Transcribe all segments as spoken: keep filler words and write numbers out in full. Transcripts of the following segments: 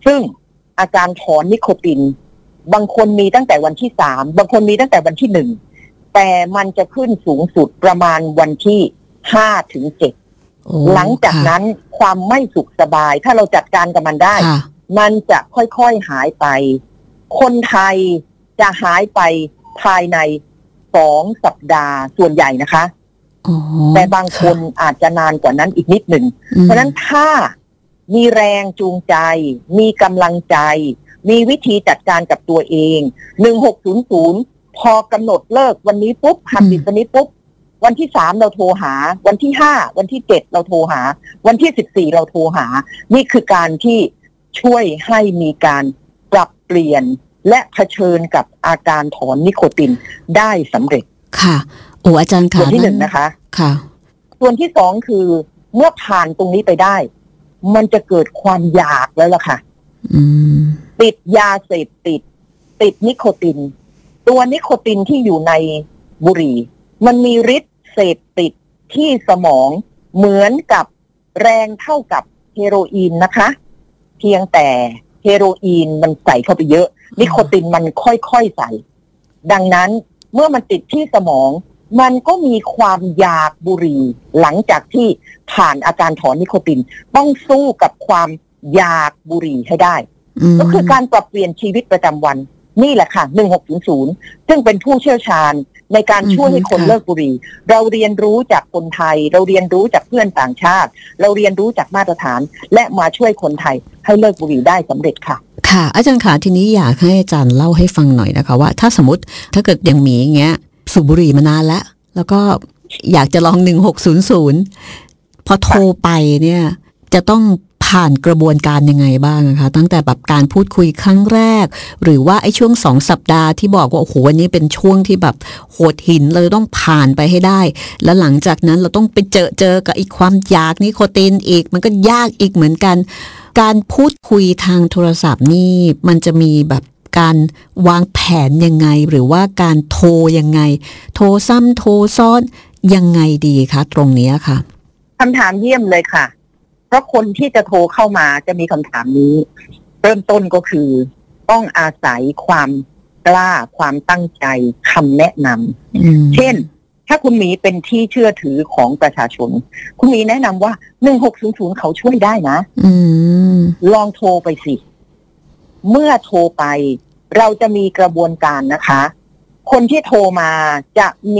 ซึ่งอาการถอนนิโคตินบางคนมีตั้งแต่วันที่สามบางคนมีตั้งแต่วันที่หนึ่งแต่มันจะขึ้นสูงสุดประมาณวันที่ห้าถึงเจ็ดหลังจากนั้นความไม่สุขสบายถ้าเราจัดการกับมันได้มันจะค่อยๆหายไปคนไทยจะหายไปภายในสองสัปดาห์ส่วนใหญ่นะคะแต่บางคนอาจจะนานกว่านั้นอีกนิดหนึ่งเพราะฉะนั้นถ้ามีแรงจูงใจมีกำลังใจมีวิธีจัดการกับตัวเองหนึ่งหกศูนย์ศูนย์พอกำหนดเลิกวันนี้ปุ๊บหักดิบวันนี้ปุ๊บวันที่สามเราโทรหาวันที่ห้าวันที่เจ็ดเราโทรหาวันที่สิบสี่เราโทรหานี่คือการที่ช่วยให้มีการปรับเปลี่ยนและเผชิญกับอาการถอนนิโคตินได้สำเร็จค่ะโอ้อาจารย์ค่ะส่วนที่หนึ่งนะคะค่ะส่วนที่สองคือเมื่อผ่านตรงนี้ไปได้มันจะเกิดความอยากแล้วล่ะค่ะติดยาเสพติดติดนิโคตินตัวนิโคตินที่อยู่ในบุหรี่มันมีฤทธิ์เสพติดที่สมองเหมือนกับแรงเท่ากับเฮโรอีนนะคะเพียงแต่เฮโรอีนมันใส่เข้าไปเยอะนิโคตินมันค่อยๆใส่ดังนั้นเมื่อมันติดที่สมองมันก็มีความอยากบุหรี่หลังจากที่ผ่านอาการถอนนิโคตินต้องสู้กับความอยากบุหรี่ให้ได้ก็คือการปรับเปลี่ยนชีวิตประจำวันนี่แหละค่ะหนึ่งหกศูนย์ศูนย์ซึ่งเป็นผู้เชี่ยวชาญในการช่วยให้คนเลิกบุหรี่เราเรียนรู้จากคนไทยเราเรียนรู้จากเพื่อนต่างชาติเราเรียนรู้จากมาตรฐานและมาช่วยคนไทยให้เลิกบุหรี่ได้สำเร็จค่ะค่ะอาจารย์ค่ะทีนี้อยากให้อาจารย์เล่าให้ฟังหน่อยนะคะว่าถ้าสมมติถ้าเกิดอย่างหมีอย่างเงี้ยสูบบุหรี่มานานแล้วแล้วก็อยากจะลองหนึ่งหกศูนย์ศูนย์พอโทรไปเนี่ยจะต้องผ่านกระบวนการยังไงบ้างนะคะตั้งแต่แบบการพูดคุยครั้งแรกหรือว่าไอ้ช่วงสองสัปดาห์ที่บอกว่าโอ้โหวันนี้เป็นช่วงที่แบบโหดหินเลยต้องผ่านไปให้ได้แล้วหลังจากนั้นเราต้องไปเจอเจอกับอีกความอยากนิโคตินอีกมันก็ยากอีกเหมือนกันการพูดคุยทางโทรศัพท์นี่มันจะมีแบบการวางแผนยังไงหรือว่าการโทรยังไงโทรซ้ำโทรซ้อนยังไงดีคะตรงนี้ค่ะคำถามเยี่ยมเลยค่ะเพราะคนที่จะโทรเข้ามาจะมีคำถามนี้เริ่มต้นก็คือต้องอาศัยความกล้าความตั้งใจคำแนะนำเช่นถ้าคุณหมีเป็นที่เชื่อถือของประชาชนคุณหมีแนะนำว่าหนึ่งหกศูนย์ศูนย์เขาช่วยได้นะลองโทรไปสิเมื่อโทรไปเราจะมีกระบวนการนะคะคนที่โทรมาจะมี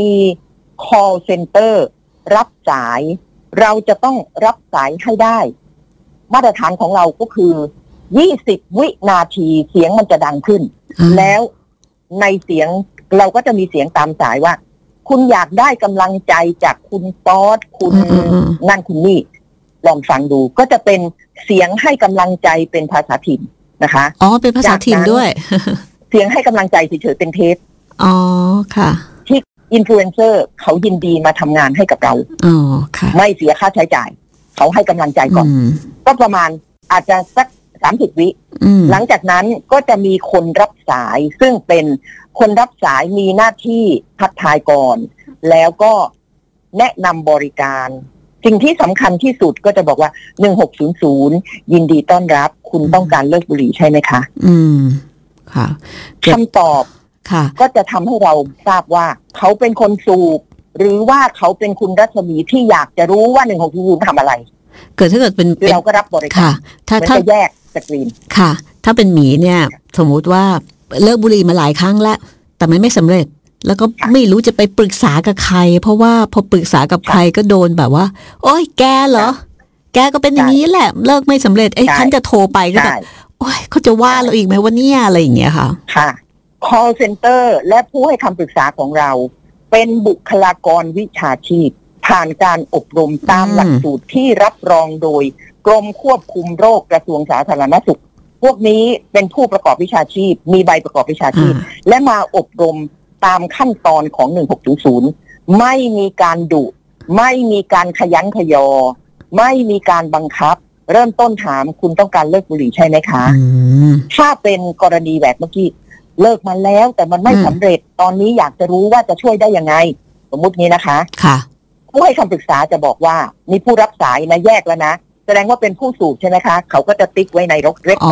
call center รับสายเราจะต้องรับสายให้ได้มาตรฐานของเราก็คือยี่สิบวินาทีเสียงมันจะดังขึ้นแล้วในเสียงเราก็จะมีเสียงตามสายว่าคุณอยากได้กำลังใจจากคุณป๊อดคุณนั่นคุณนี่ลองฟังดูก็จะเป็นเสียงให้กำลังใจเป็นภาษาถิ่นนะคะอ๋อเป็นภาษาถิ่นด้วยเสียงให้กำลังใจเฉยๆเป็นเทปอ๋อค่ะที่อินฟลูเอนเซอร์เขายินดีมาทำงานให้กับเราอ๋อค่ะไม่เสียค่าใช้จ่ายเขาให้กำลังใจก่อนก็ประมาณอาจจะสักสามสิบวิหลังจากนั้นก็จะมีคนรับสายซึ่งเป็นคนรับสายมีหน้าที่ทักทายก่อนแล้วก็แนะนำบริการสิ่งที่สำคัญที่สุดก็จะบอกว่าหนึ่งหกศูนย์ศูนย์ยินดีต้อนรับคุณต้องการเลิกบุหรี่ใช่ไหมคะอืมค่ะคำตอบค่ะก็จะทำให้เราทราบว่าเขาเป็นคนสูบหรือว่าเขาเป็นคุณรัศมีที่อยากจะรู้ว่าหนึ่งหกศูนย์ศูนย์ทำอะไรเกิดถ้าเกิดเป็นเราก็รับบริการถ้าถ้าแยกสกรีนค่ะถ้าเป็นหมีเนี่ยสมมุติว่าเลิกบุหรี่มาหลายครั้งแล้วแต่มันไม่สำเร็จแล้วก็ไม่รู้จะไปปรึกษากับใครเพราะว่าพอปรึกษากับใครก็โดนแบบว่าโอ๊ยแกเหรอแกก็เป็นอย่างนี้แหละเลิกไม่สำเร็จไอ้ฉันจะโทรไปก็แบบโอ๊ยเขาจะว่าเราอีกไหมว่าเนี่ยอะไรอย่างเงี้ยค่ะค่ะ call center และผู้ให้คำปรึกษาของเราเป็นบุคลากรวิชาชีพผ่านการอบรมตามหลักสูตรที่รับรองโดยกรมควบคุมโรคกระทรวงสาธารณสุขพวกนี้เป็นผู้ประกอบวิชาชีพมีใบประกอบวิชาชีพและมาอบรมตามขั้นตอนของหนึ่งหกศูนย์ศูนย์ไม่มีการดุไม่มีการขยันขยอไม่มีการบังคับเริ่มต้นถามคุณต้องการเลิกบุหรี่ใช่ไหมคะถ้าเป็นกรณีแบบเมื่อกี้เลิกมาแล้วแต่มันไม่สำเร็จตอนนี้อยากจะรู้ว่าจะช่วยได้ยังไงสมมุตินี้นะคะค่ะผู้ให้คำปรึกษาจะบอกว่านี่ผู้รับสายนะแยกแล้วนะแสดงว่าเป็นผู้สูบใช่ไหมคะเขาก็จะติ๊กไว้ในรกเล็ก